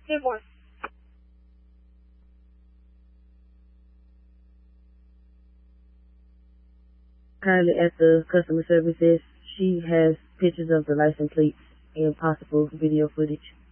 Good morning. Kindly ask the customer services. She has pictures of the license plates and possible video footage.